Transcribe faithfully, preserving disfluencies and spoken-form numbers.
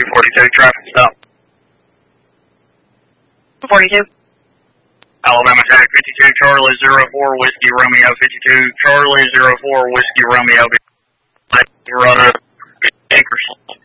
forty-two, traffic stop. forty-two. Alabama Tag fifty-two, Charlie zero four, Whiskey Romeo fifty-two, Charlie zero four, Whiskey Romeo, runner, acres.